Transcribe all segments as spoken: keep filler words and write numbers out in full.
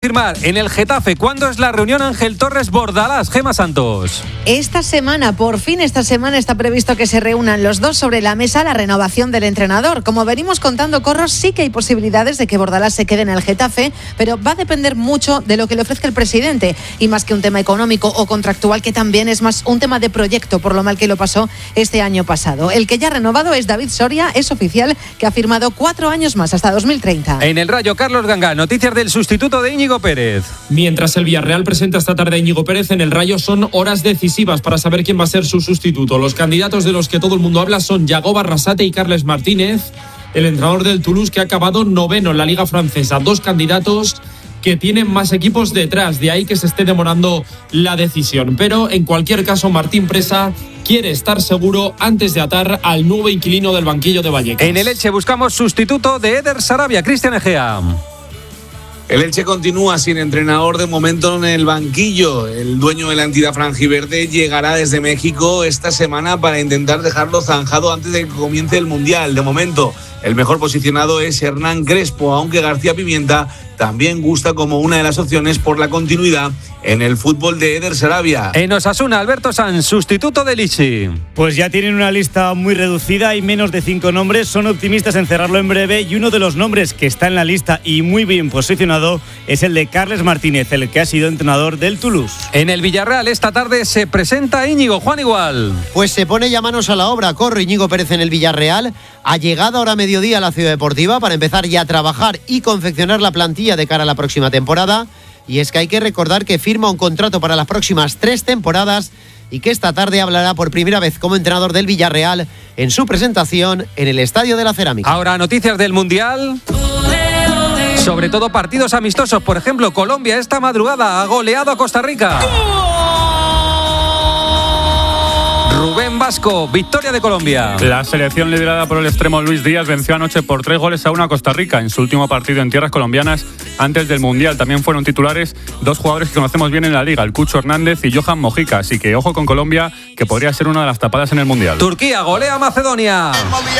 Firmar en el Getafe. ¿Cuándo es la reunión Ángel Torres Bordalás? Gema Santos. Esta semana, por fin esta semana está previsto que se reúnan los dos sobre la mesa la renovación del entrenador. Como venimos contando, Corros, sí que hay posibilidades de que Bordalás se quede en el Getafe, pero va a depender mucho de lo que le ofrezca el presidente, y más que un tema económico o contractual, que también es más un tema de proyecto, por lo mal que lo pasó este año pasado. El que ya ha renovado es David Soria, es oficial que ha firmado cuatro años más, hasta dos mil treinta. En el Rayo, Carlos Ganga, noticias del sustituto de Íñigo Pérez. Mientras el Villarreal presenta esta tarde a Íñigo Pérez, en el Rayo son horas decisivas para saber quién va a ser su sustituto. Los candidatos de los que todo el mundo habla son Yago Barrasate y Carles Martínez, el entrenador del Toulouse, que ha acabado noveno en la Liga Francesa. Dos candidatos que tienen más equipos detrás, de ahí que se esté demorando la decisión. Pero en cualquier caso, Martín Presa quiere estar seguro antes de atar al nuevo inquilino del banquillo de Vallecas. En el Elche buscamos sustituto de Eder Sarabia. Cristian Egea. El Elche continúa sin entrenador de momento en el banquillo. El dueño de la entidad franjiverde llegará desde México esta semana para intentar dejarlo zanjado antes de que comience el Mundial. De momento, el mejor posicionado es Hernán Crespo, aunque García Pimienta también gusta como una de las opciones por la continuidad en el fútbol de Eder Sarabia. En Osasuna, Alberto Sanz, sustituto de Lichi. Pues ya tienen una lista muy reducida y menos de cinco nombres. Son optimistas en cerrarlo en breve, y uno de los nombres que está en la lista y muy bien posicionado es el de Carles Martínez, el que ha sido entrenador del Toulouse. En el Villarreal, esta tarde se presenta Íñigo. Juan Igual. Pues se pone ya manos a la obra. Corre Íñigo Pérez en el Villarreal. Ha llegado ahora a mediodía a la Ciudad Deportiva para empezar ya a trabajar y confeccionar la plantilla de cara a la próxima temporada. Y es que hay que recordar que firma un contrato para las próximas tres temporadas y que esta tarde hablará por primera vez como entrenador del Villarreal en su presentación en el Estadio de la Cerámica. Ahora, noticias del Mundial. Sobre todo partidos amistosos. Por ejemplo, Colombia esta madrugada ha goleado a Costa Rica. Rubén Vasco, victoria de Colombia. La selección liderada por el extremo Luis Díaz venció anoche por tres goles a uno a Costa Rica en su último partido en tierras colombianas antes del Mundial. También fueron titulares dos jugadores que conocemos bien en la Liga, el Cucho Hernández y Johan Mojica. Así que ojo con Colombia, que podría ser una de las tapadas en el Mundial. Turquía golea a Macedonia.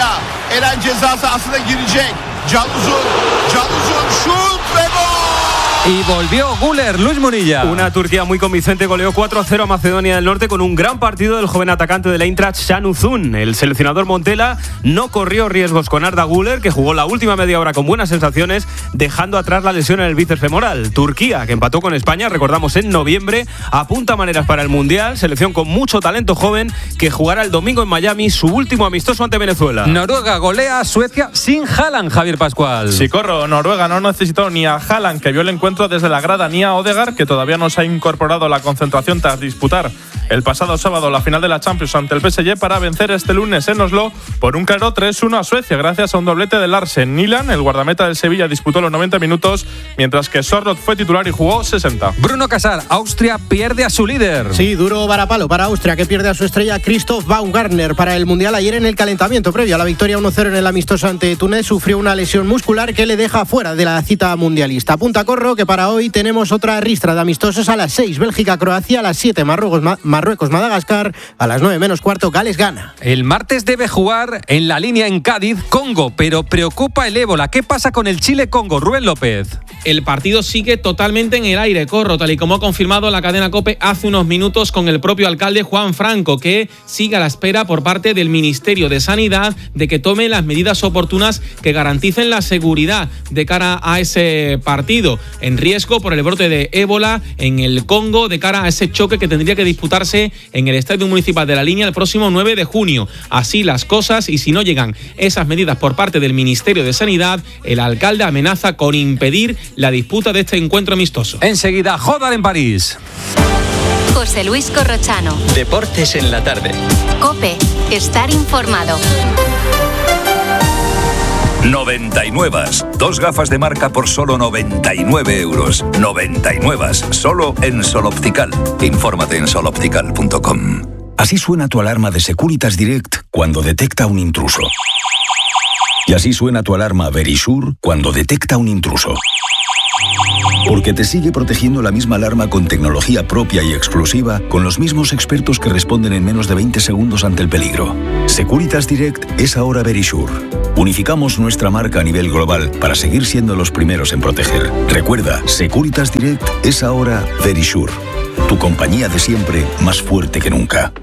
Y volvió Güler, Luis Munilla. Una Turquía muy convincente goleó cuatro a cero a Macedonia del Norte con un gran partido del joven atacante del Eintracht, Can Uzun. El seleccionador Montella no corrió riesgos con Arda Güler, que jugó la última media hora con buenas sensaciones, dejando atrás la lesión en el bíceps femoral. Turquía, que empató con España, recordamos, en noviembre, apunta maneras para el Mundial. Selección con mucho talento joven que jugará el domingo en Miami su último amistoso ante Venezuela. Noruega golea a Suecia sin Haaland, Javier Pascual. Sí, corro. Noruega no necesitó ni a Haaland, que vio el encuentro desde la grada, ni a Odegaard, que todavía no se ha incorporado a la concentración tras disputar el pasado sábado la final de la Champions ante el P S G, para vencer este lunes en Oslo por un claro tres uno a Suecia, gracias a un doblete de Larsen. Nilan, el guardameta del Sevilla, disputó los noventa minutos, mientras que Sorloth fue titular y jugó sesenta. Bruno Casar, Austria pierde a su líder. Sí, duro varapalo para Austria, que pierde a su estrella Christoph Baumgartner para el Mundial. Ayer, en el calentamiento previo a la victoria uno cero en el amistoso ante Túnez, sufrió una lesión muscular que le deja fuera de la cita mundialista. Apunta Corro que para hoy tenemos otra ristra de amistosos a las seis, Bélgica-Croacia, a las siete, Marruecos-Madagascar, a las nueve menos cuarto, Gales-Ghana. El martes debe jugar en la línea en Cádiz Congo, pero preocupa el ébola. ¿Qué pasa con el Chile-Congo? Rubén López. El partido sigue totalmente en el aire, Corro, tal y como ha confirmado la cadena COPE hace unos minutos con el propio alcalde Juan Franco, que sigue a la espera por parte del Ministerio de Sanidad de que tome las medidas oportunas que garanticen la seguridad de cara a ese partido, en riesgo por el brote de ébola en el Congo, de cara a ese choque que tendría que disputarse en el Estadio Municipal de La Línea el próximo nueve de junio. Así las cosas, y si no llegan esas medidas por parte del Ministerio de Sanidad, el alcalde amenaza con impedir la disputa de este encuentro amistoso. Enseguida, Jodar en París. José Luis Corrochano. Deportes en la tarde. COPE. Estar informado. noventa y nueve. Dos gafas de marca por solo noventa y nueve euros. noventa y nueve. Solo en Sol Optical. Infórmate en sol optical punto com. Así suena tu alarma de Securitas Direct cuando detecta un intruso. Y así suena tu alarma Verisure cuando detecta un intruso. Porque te sigue protegiendo la misma alarma con tecnología propia y exclusiva, con los mismos expertos que responden en menos de veinte segundos ante el peligro. Securitas Direct es ahora Verisure. Unificamos nuestra marca a nivel global para seguir siendo los primeros en proteger. Recuerda, Securitas Direct es ahora Verisure, tu compañía de siempre más fuerte que nunca.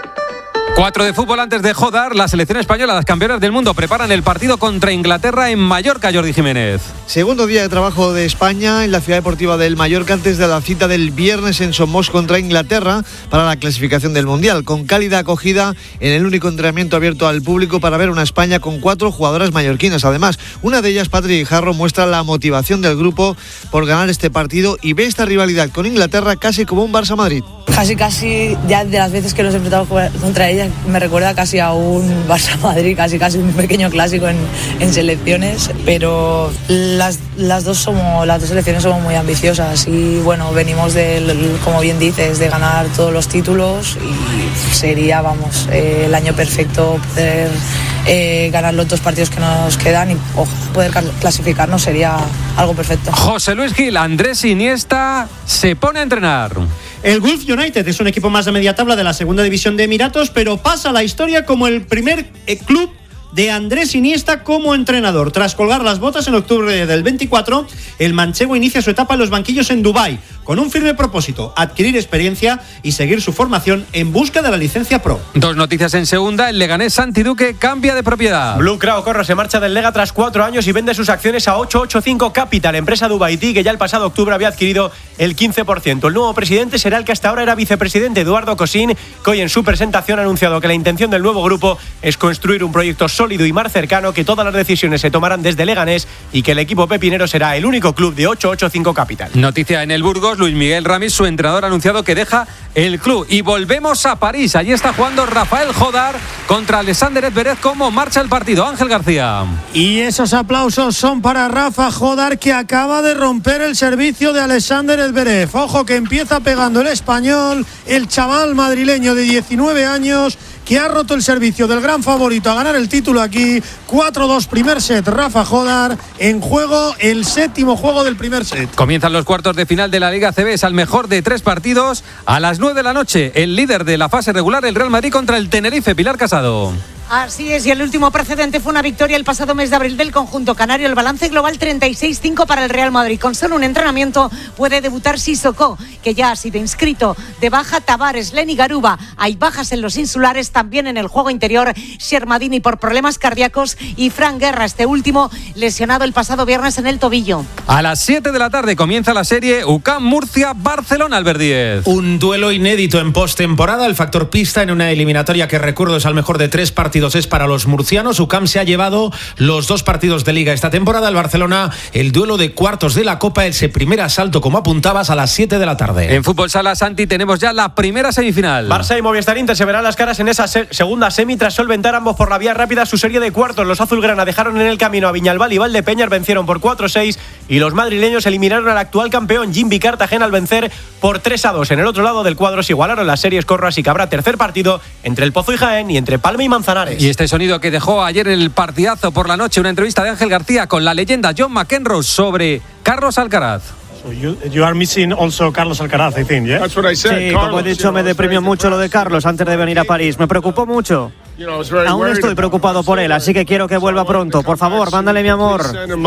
Cuatro de fútbol antes de Jodar. La selección española, las campeonas del mundo, preparan el partido contra Inglaterra en Mallorca, Jordi Jiménez. Segundo día de trabajo de España en la ciudad deportiva del Mallorca antes de la cita del viernes en Somos contra Inglaterra para la clasificación del Mundial, con cálida acogida en el único entrenamiento abierto al público para ver una España con cuatro jugadoras mallorquinas. Además, una de ellas, Patri Guijarro, muestra la motivación del grupo por ganar este partido y ve esta rivalidad con Inglaterra casi como un Barça-Madrid. Casi, casi, ya de las veces que nos enfrentamos contra ella, me recuerda casi a un Barça-Madrid, casi, casi un pequeño clásico en, en selecciones, pero las, las, dos somos, las dos selecciones somos muy ambiciosas y bueno, venimos del, como bien dices, de ganar todos los títulos y sería, vamos, eh, el año perfecto poder eh, ganar los dos partidos que nos quedan y oh, poder clasificarnos sería algo perfecto. José Luis Gil, Andrés Iniesta se pone a entrenar. El Gulf United es un equipo más de media tabla de la segunda división de Emiratos, pero pasa a la historia como el primer eh, club de Andrés Iniesta como entrenador. Tras colgar las botas en octubre del veinticuatro, el manchego inicia su etapa en los banquillos en Dubái, con un firme propósito: adquirir experiencia y seguir su formación en busca de la licencia Pro. Dos noticias en segunda. El Leganés Santi Duque cambia de propiedad. Blue Crow Corro se marcha del Lega tras cuatro años y vende sus acciones a ochocientos ochenta y cinco Capital, empresa dubaití que ya el pasado octubre había adquirido el quince por ciento. El nuevo presidente será el que hasta ahora era vicepresidente, Eduardo Cosín, que hoy en su presentación ha anunciado que la intención del nuevo grupo es construir un proyecto sólido y más cercano, que todas las decisiones se tomarán desde Leganés y que el equipo pepinero será el único club de ochocientos ochenta y cinco Capital. Noticia en el Burgos. Luis Miguel Ramis, su entrenador, ha anunciado que deja el club. Y volvemos a París. Allí está jugando Rafael Jodar contra Alexander Zverev. ¿Cómo marcha el partido? Ángel García. Y esos aplausos son para Rafa Jodar, que acaba de romper el servicio de Alexander Zverev. Ojo que empieza pegando el español, el chaval madrileño de diecinueve años, que ha roto el servicio del gran favorito a ganar el título aquí. cuatro dos primer set, Rafa Jodar, en juego el séptimo juego del primer set. Comienzan los cuartos de final de la Liga A C B, es al mejor de tres partidos. A las nueve de la noche, el líder de la fase regular, el Real Madrid, contra el Tenerife. Pilar Casado. Así es, y el último precedente fue una victoria el pasado mes de abril del conjunto canario. El balance global treinta y seis cinco para el Real Madrid. Con solo un entrenamiento puede debutar Sissoko, que ya ha sido inscrito. De baja Tavares, Lenny Garuba. Hay bajas en los insulares, también en el juego interior. Shermadini por problemas cardíacos y Fran Guerra, este último lesionado el pasado viernes en el tobillo. A las siete de la tarde comienza la serie U C A M Murcia Barcelona, Albert Díez. Un duelo inédito en postemporada. El factor pista en una eliminatoria que, recuerdo, es al mejor de tres partidos. Es para los murcianos. U C A M se ha llevado los dos partidos de Liga esta temporada. El Barcelona, el duelo de cuartos de la Copa, ese primer asalto, como apuntabas, a las siete de la tarde. En Fútbol Sala, Santi, tenemos ya la primera semifinal. Barça y Movistar Inter se verán las caras en esa se- segunda semi tras solventar ambos por la vía rápida su serie de cuartos. Los azulgrana dejaron en el camino a Viñalbal y Valdepeñas, vencieron por cuatro seis, y los madrileños eliminaron al actual campeón Jimby Cartagena al vencer por tres a dos. En el otro lado del cuadro se igualaron las series Corro, así que habrá tercer partido entre el Pozo y Jaén y entre Palma y Manzanares. Y este sonido que dejó ayer el partidazo por la noche, una entrevista de Ángel García con la leyenda John McEnroe sobre Carlos Alcaraz. So you, you are missing also Carlos Alcaraz, I think, yeah? That's what I said. Sí, Carlos, como he dicho, me deprimió mucho lo de Carlos antes de venir a París. Me preocupó mucho. Aún estoy preocupado por él, así que quiero que vuelva pronto. Por favor, mándale mi amor.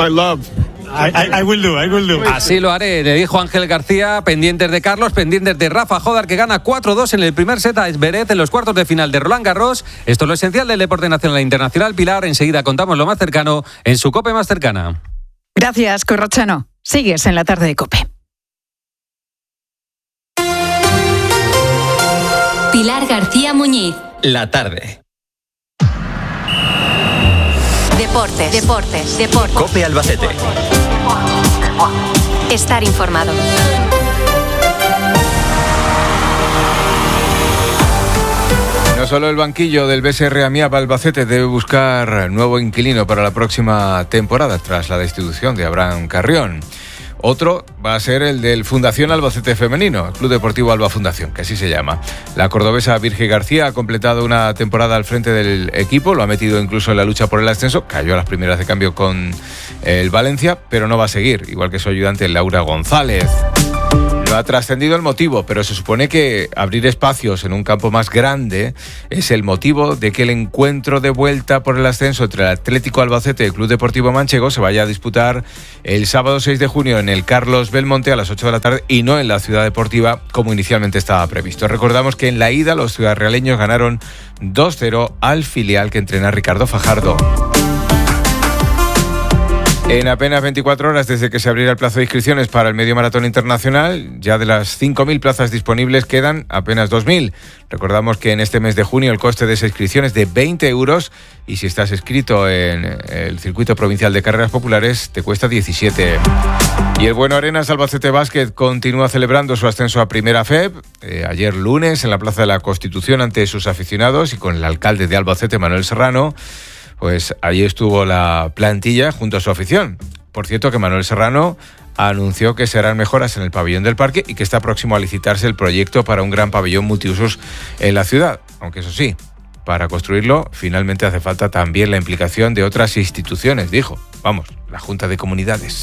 I, I, I will do, I will do. Así lo haré, le dijo Ángel García, pendientes de Carlos, pendientes de Rafa Jodar, que gana cuatro dos en el primer set a Zverev en los cuartos de final de Roland Garros. Esto es lo esencial del deporte nacional e internacional. Pilar, enseguida contamos lo más cercano en su COPE más cercana. Gracias, Corrochano. Sigues en la tarde de COPE. Pilar García Muñiz. La tarde. Deportes, deportes, deportes. COPE Albacete. Estar informado. No solo el banquillo del B S R Amiab Albacete debe buscar nuevo inquilino para la próxima temporada tras la destitución de Abraham Carrión. Otro va a ser el del Fundación Albacete Femenino, el Club Deportivo Alba Fundación, que así se llama. La cordobesa Virgi García ha completado una temporada al frente del equipo, lo ha metido incluso en la lucha por el ascenso, cayó a las primeras de cambio con el Valencia, pero no va a seguir, igual que su ayudante Laura González. no ha trascendido el motivo, pero se supone que abrir espacios en un campo más grande es el motivo de que el encuentro de vuelta por el ascenso entre el Atlético Albacete y el Club Deportivo Manchego se vaya a disputar el sábado seis de junio en el Carlos Belmonte a las ocho de la tarde y no en la Ciudad Deportiva como inicialmente estaba previsto. Recordamos que en la ida los ciudadrealeños ganaron dos cero al filial que entrena Ricardo Fajardo. En apenas veinticuatro horas desde que se abriera el plazo de inscripciones para el Medio Maratón Internacional, ya de las cinco mil plazas disponibles quedan apenas dos mil. Recordamos que en este mes de junio el coste de esa inscripción es de veinte euros y si estás inscrito en el Circuito Provincial de Carreras Populares te cuesta diecisiete. Y el Bueno Arenas Albacete Basket continúa celebrando su ascenso a Primera F E B. Eh, ayer lunes en la Plaza de la Constitución ante sus aficionados y con el alcalde de Albacete, Manuel Serrano, pues allí estuvo la plantilla junto a su afición. Por cierto que Manuel Serrano anunció que se harán mejoras en el pabellón del parque y que está próximo a licitarse el proyecto para un gran pabellón multiusos en la ciudad. Aunque eso sí, para construirlo finalmente hace falta también la implicación de otras instituciones, dijo. Vamos, la Junta de Comunidades.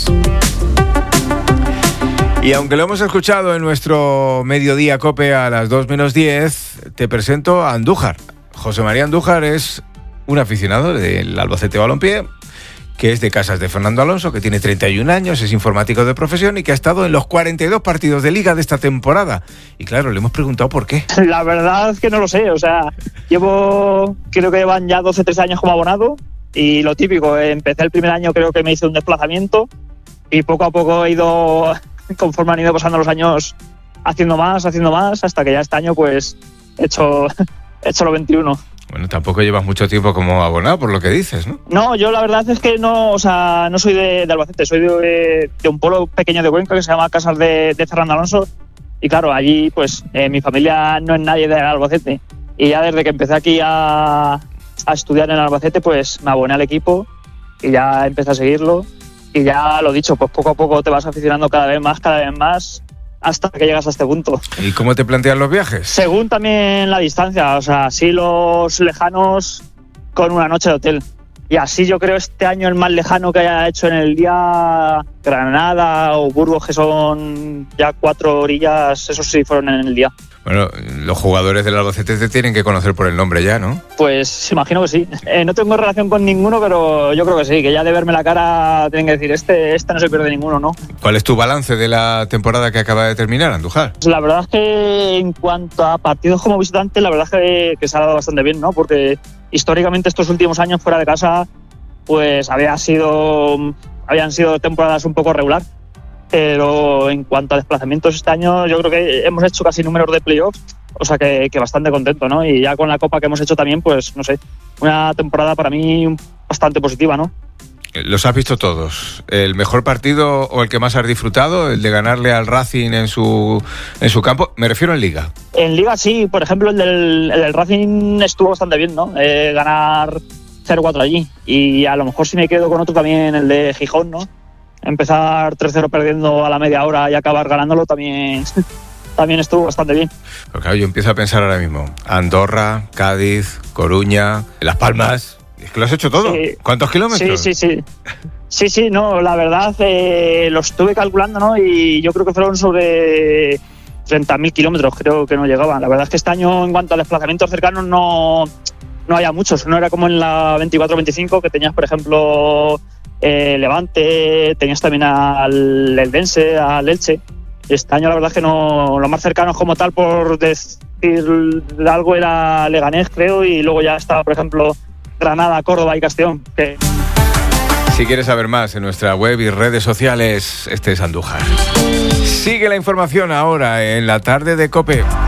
Y aunque lo hemos escuchado en nuestro Mediodía Cope a las dos menos diez, te presento a Andújar. José María Andújar es un aficionado del Albacete Balompié, que es de casas de Fernando Alonso, que tiene treinta y un años, es informático de profesión y que ha estado en los cuarenta y dos partidos de Liga de esta temporada. Y claro, le hemos preguntado por qué. La verdad es que no lo sé, o sea, llevo, creo que llevan ya doce, trece años como abonado y lo típico, empecé el primer año, creo que me hice un desplazamiento y poco a poco he ido, conforme han ido pasando los años, haciendo más, haciendo más, hasta que ya este año pues he hecho, he hecho los veintiuno. Bueno, tampoco llevas mucho tiempo como abonado, por lo que dices, ¿no? No, yo la verdad es que no, o sea, no soy de, de Albacete, soy de, de un pueblo pequeño de Cuenca que se llama Casas de, de Fernando Alonso. Y claro, allí, pues, eh, mi familia no es nadie de Albacete. Y ya desde que empecé aquí a, a estudiar en Albacete, pues me aboné al equipo y ya empecé a seguirlo. Y ya lo dicho, pues poco a poco te vas aficionando cada vez más, cada vez más, hasta que llegas a este punto. ¿Y cómo te plantean los viajes? Según también la distancia, o sea, sí los lejanos con una noche de hotel. Y así yo creo este año el más lejano que haya hecho en el día, Granada o Burgos, que son ya cuatro orillas, esos sí fueron en el día. Bueno, los jugadores del Albacete te tienen que conocer por el nombre ya, ¿no? Pues imagino que sí. Eh, no tengo relación con ninguno, pero yo creo que sí, que ya de verme la cara tienen que decir, este, este no se pierde ninguno, ¿no? ¿Cuál es tu balance de la temporada que acaba de terminar, Andújar? Pues la verdad es que en cuanto a partidos como visitante, la verdad es que, que se ha dado bastante bien, ¿no? Porque históricamente estos últimos años fuera de casa, pues había sido, habían sido temporadas un poco regular. Pero en cuanto a desplazamientos este año, yo creo que hemos hecho casi números de playoffs, o sea que, que bastante contento, ¿no? Y ya con la Copa que hemos hecho también, pues no sé, una temporada para mí bastante positiva, ¿no? Los has visto todos. ¿El mejor partido o el que más has disfrutado, el de ganarle al Racing en su, en su campo? Me refiero en Liga. En Liga sí, por ejemplo, el del, el del Racing estuvo bastante bien, ¿no? Eh, ganar cero cuatro allí. Y a lo mejor si me quedo con otro también, el de Gijón, ¿no? Empezar tres cero perdiendo a la media hora y acabar ganándolo también, también estuvo bastante bien. Pero claro, yo empiezo a pensar ahora mismo, Andorra, Cádiz, Coruña, Las Palmas, es que lo has hecho todo. Sí. ¿Cuántos kilómetros? Sí, sí, sí. Sí, sí, no, la verdad eh, lo estuve calculando, ¿no? Y yo creo que fueron sobre treinta mil kilómetros, creo que no llegaban. La verdad es que este año en cuanto a desplazamientos cercanos no, no había muchos, no era como en la veinticuatro veinticinco que tenías, por ejemplo... Eh, Levante, tenías también al Eldense, al Elche. Este año la verdad es que no, los más cercanos como tal, por decir algo, era Leganés, creo, y luego ya estaba, por ejemplo, Granada, Córdoba y Castellón. Que... Si quieres saber más en nuestra web y redes sociales, este es Andújar. Sigue la información ahora en la tarde de COPE.